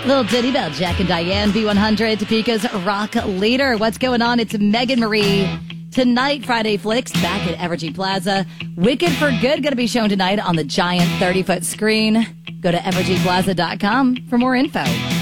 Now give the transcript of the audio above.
Little ditty about Jack and Diane, B100, Topeka's rock leader. What's going on? It's Megan Marie. Tonight, Friday Flicks, back at Evergy Plaza. Wicked for Good going to be shown tonight on the giant 30-foot screen. Go to evergyplaza.com for more info.